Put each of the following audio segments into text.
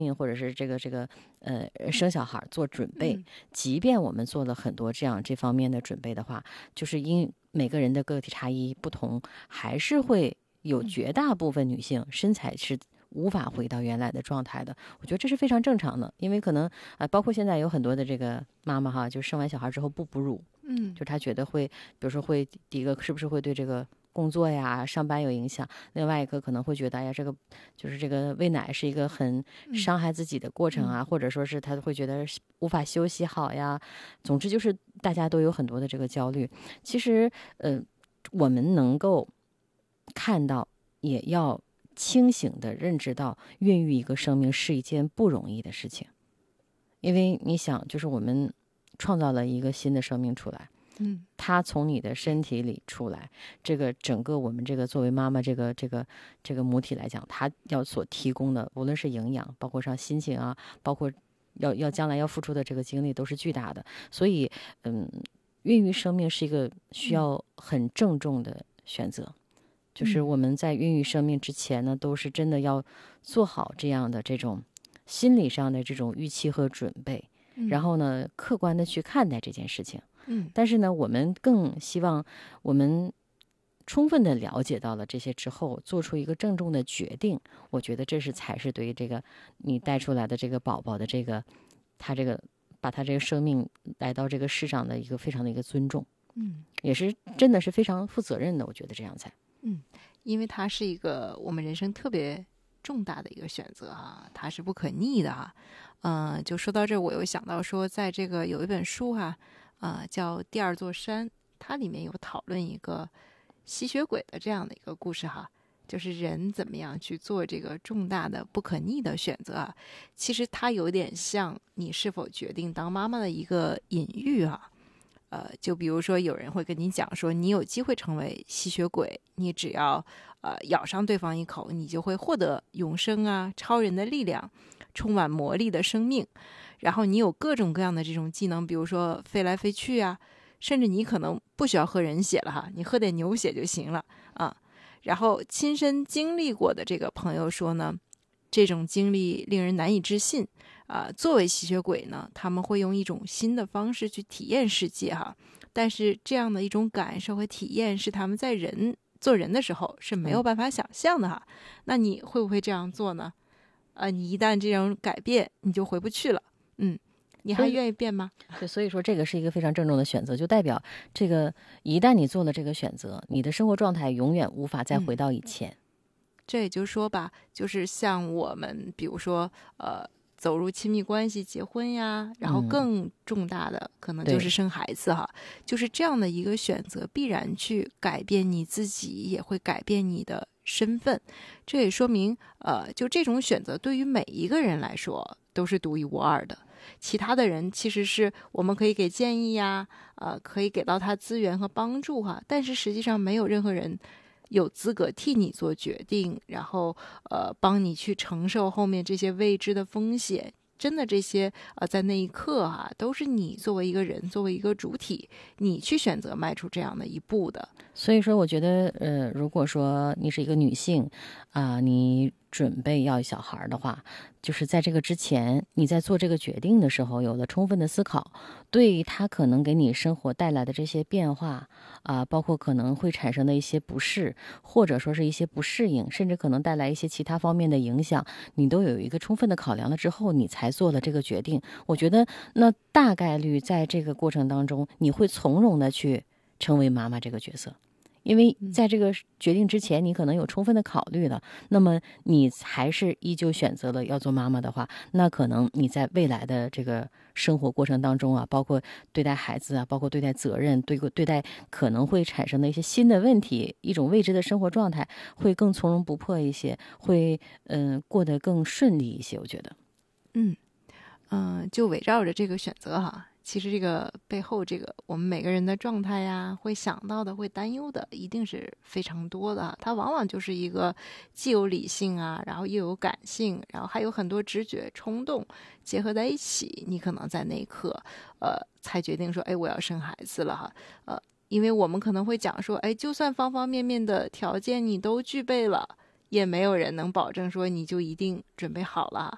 或者是生小孩做准备，即便我们做了很多这方面的准备的话，就是因每个人的个体差异不同，还是会有绝大部分女性身材是无法回到原来的状态的。我觉得这是非常正常的，因为可能包括现在有很多的这个妈妈哈，就生完小孩之后不哺乳，就她觉得会，比如说会第一个是不是会对这个工作呀、上班有影响？另外一个可能会觉得，哎呀，这个喂奶是一个很伤害自己的过程啊，或者说是他会觉得无法休息好呀。总之就是大家都有很多的这个焦虑。其实，我们能够看到，也要清醒的认知到，孕育一个生命是一件不容易的事情。因为你想，就是我们创造了一个新的生命出来。它从你的身体里出来，这个整个我们这个作为妈妈这个母体来讲，它要所提供的，无论是营养，包括上心情啊，包括要将来要付出的这个精力，都是巨大的。所以，孕育生命是一个需要很郑重的选择。就是我们在孕育生命之前呢，都是真的要做好这样的这种心理上的这种预期和准备，然后呢，客观的去看待这件事情。但是呢，我们更希望我们充分的了解到了这些之后，做出一个郑重的决定。我觉得这才是对于这个你带出来的这个宝宝的把他这个生命来到这个世上的一个非常的一个尊重。也是真的是非常负责任的，我觉得这样才。 因为它是一个我们人生特别重大的一个选择啊，它是不可逆的啊。就说到这，我又想到说，在这个有一本书叫《第二座山》，它里面有讨论一个吸血鬼的这样的一个故事哈，就是人怎么样去做这个重大的不可逆的选择啊。其实它有点像你是否决定当妈妈的一个隐喻啊。就比如说有人会跟你讲说，你有机会成为吸血鬼，你只要咬上对方一口，你就会获得永生啊、超人的力量、充满魔力的生命，然后你有各种各样的这种技能，比如说飞来飞去啊，甚至你可能不需要喝人血了哈，你喝点牛血就行了啊。然后亲身经历过的这个朋友说呢，这种经历令人难以置信。作为吸血鬼呢，他们会用一种新的方式去体验世界哈，但是这样的一种感受和体验是他们在做人的时候是没有办法想象的哈。那你会不会这样做呢？你一旦这种改变，你就回不去了。你还愿意变吗？ 对，所以说这个是一个非常郑重的选择，就代表这个一旦你做了这个选择，你的生活状态永远无法再回到以前。 这也就是说吧，就是像我们比如说走入亲密关系结婚呀，然后更重大的可能就是生孩子哈，就是这样的一个选择必然去改变你自己，也会改变你的身份。这也说明就这种选择对于每一个人来说都是独一无二的，其他的人其实是我们可以给建议呀，可以给到他资源和帮助哈，但是实际上没有任何人有资格替你做决定，然后帮你去承受后面这些未知的风险。真的这些在那一刻都是你作为一个人，作为一个主体，你去选择迈出这样的一步的。 所以说我觉得如果说你是一个女性你准备要小孩的话，就是在这个之前，你在做这个决定的时候有了充分的思考，对他可能给你生活带来的这些变化包括可能会产生的一些不适，或者说是一些不适应，甚至可能带来一些其他方面的影响，你都有一个充分的考量了之后，你才做了这个决定。我觉得那大概率在这个过程当中，你会从容的去成为妈妈这个角色。因为在这个决定之前，你可能有充分的考虑了，那么你还是依旧选择了要做妈妈的话，那可能你在未来的这个生活过程当中包括对待孩子包括对待责任，对待可能会产生的一些新的问题，一种未知的生活状态，会更从容不迫一些，会过得更顺利一些，我觉得。 就围绕着这个选择其实这个背后，这个我们每个人的状态呀，会想到的、会担忧的，一定是非常多的。它往往就是一个既有理性然后又有感性，然后还有很多直觉、冲动结合在一起，你可能在那一刻，才决定说，哎，我要生孩子了因为我们可能会讲说，哎，就算方方面面的条件你都具备了，也没有人能保证说你就一定准备好了。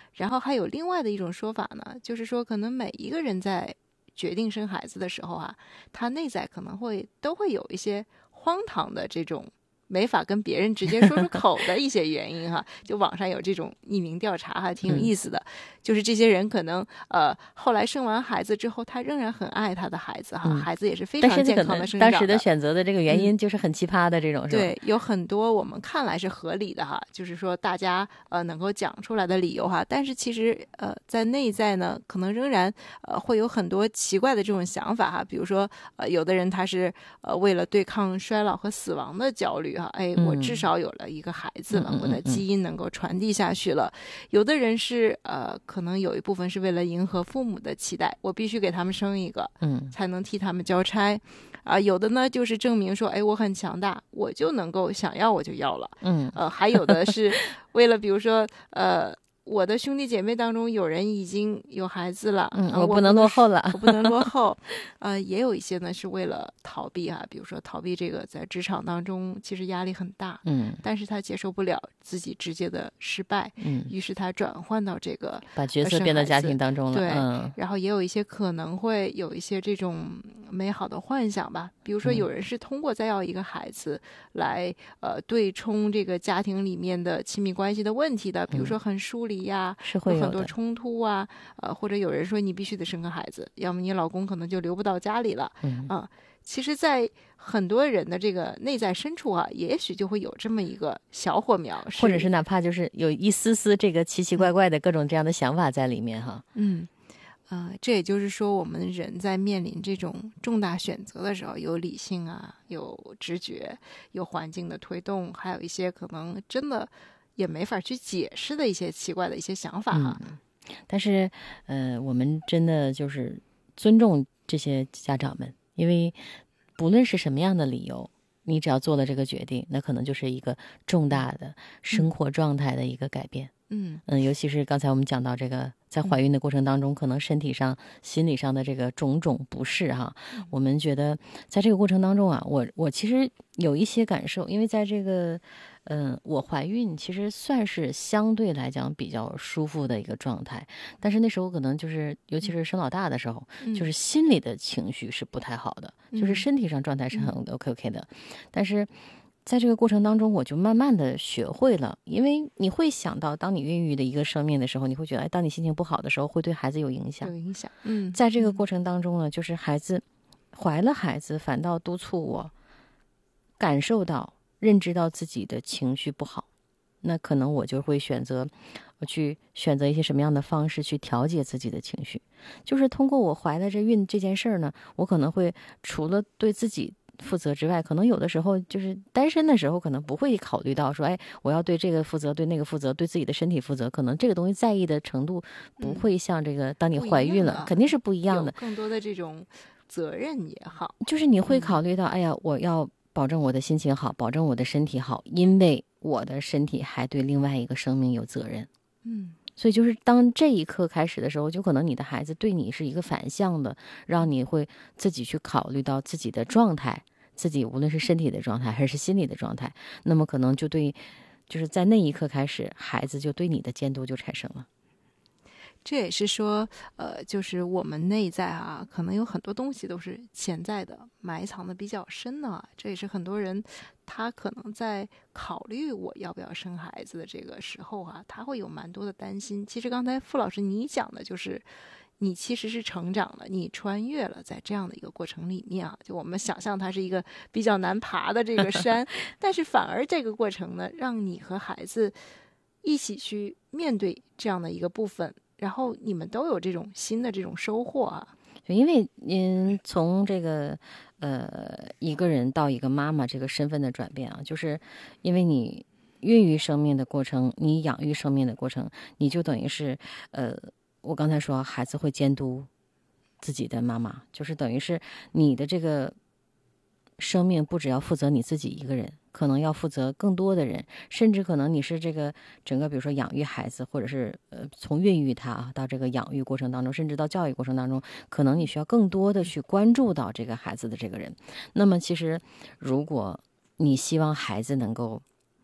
然后还有另外的一种说法呢，就是说可能每一个人在决定生孩子的时候啊，他内在可能都会有一些荒唐的这种没法跟别人直接说出口的一些原因哈，就网上有这种匿名调查还挺有意思的，就是这些人可能后来生完孩子之后，他仍然很爱他的孩子哈，孩子也是非常健康的生长的。 当时的选择的这个原因就是很奇葩的这种，是吧？ 对，有很多我们看来是合理的哈，就是说大家能够讲出来的理由哈，但是其实在内在呢，可能仍然会有很多奇怪的这种想法哈，比如说有的人他是为了对抗衰老和死亡的焦虑哈，哎，我至少有了一个孩子了，我的基因能够传递下去了。有的人是可能有一部分是为了迎合父母的期待，我必须给他们生一个，才能替他们交差。有的呢就是证明说，哎，我很强大，我就能够想要我就要了。还有的是为了比如说我的兄弟姐妹当中有人已经有孩子了， 我不能落后了， 我不能落后。也有一些呢是为了逃避啊，比如说逃避这个在职场当中其实压力很大，但是他接受不了自己直接的失败，于是他转换到这个把角色变到家庭当中了， 对，然后也有一些可能会有一些这种美好的幻想吧，比如说有人是通过再要一个孩子来对冲这个家庭里面的亲密关系的问题的，比如说很疏离呀， 是会有很多冲突啊，或者有人说你必须得生个孩子，要么你老公可能就留不到家里了，其实在很多人的这个内在深处啊，也许就会有这么一个小火苗， 或者是哪怕就是有一丝丝这个奇奇怪怪的各种这样的想法在里面哈。 这也就是说我们人在面临这种重大选择的时候，有理性啊，有直觉，有环境的推动，还有一些可能真的也没法去解释的一些奇怪的一些想法哈。 但是我们真的就是尊重这些家长们，因为不论是什么样的理由，你只要做了这个决定，那可能就是一个重大的生活状态的一个改变。尤其是刚才我们讲到这个在怀孕的过程当中，可能身体上心理上的这个种种不适哈，我们觉得在这个过程当中啊，我其实有一些感受，因为在这个我怀孕其实算是相对来讲比较舒服的一个状态，但是那时候可能就是尤其是生老大的时候，就是心理的情绪是不太好的，就是身体上状态是很 OK 的，但是在这个过程当中，我就慢慢的学会了，因为你会想到，当你孕育的一个生命的时候，你会觉得，当你心情不好的时候，会对孩子有影响。在这个过程当中呢，就是孩子怀了孩子，反倒督促我感受到、认知到自己的情绪不好，那可能我就会选择一些什么样的方式去调节自己的情绪，就是通过我怀了这孕这件事儿呢，我可能会除了对自己负责之外，可能有的时候就是单身的时候，可能不会考虑到说，哎，我要对这个负责，对那个负责，对自己的身体负责，可能这个东西在意的程度不会像这个，当你怀孕了，肯定是不一样的。 更多的这种责任也好， 就是你会考虑到，哎呀，我要保证我的心情好，保证我的身体好，因为我的身体还对另外一个生命有责任。所以就是当这一刻开始的时候，就可能你的孩子对你是一个反向的，让你会自己去考虑到自己的状态，自己无论是身体的状态还是心理的状态，那么可能就是在那一刻开始，孩子就对你的监督就产生了。 这也是说，就是我们内在啊，可能有很多东西都是潜在的，埋藏的比较深的。这也是很多人他可能在考虑我要不要生孩子的这个时候啊，他会有蛮多的担心。其实刚才傅老师你讲的就是，你其实是成长了，你穿越了，在这样的一个过程里面啊，就我们想象它是一个比较难爬的这个山，但是反而这个过程呢，让你和孩子一起去面对这样的一个部分。然后你们都有这种新的这种收获啊， 因为从这个一个人到一个妈妈这个身份的转变啊，就是因为你孕育生命的过程，你养育生命的过程，你就等于是我刚才说孩子会监督自己的妈妈，就是等于是你的这个生命不只要负责你自己一个人，可能要负责更多的人，甚至可能你是这个整个比如说养育孩子，或者是从孕育他到这个养育过程当中，甚至到教育过程当中，可能你需要更多的去关注到这个孩子的这个人。那么其实如果你希望孩子能够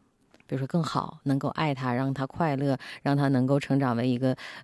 比如说更好，能够爱他，让他快乐，让他能够成长为一个